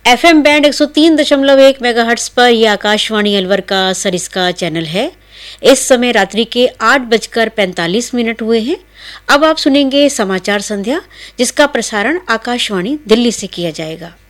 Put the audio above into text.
FM band 103.1 megahertz पर यह आकाशवाणी अलवर का सरिस्का चैनल है। इस समय रात्रि के 8:45 हुए हैं। अब आप सुनेंगे समाचार संध्या, जिसका प्रसारण आकाशवाणी दिल्ली से किया जाएगा।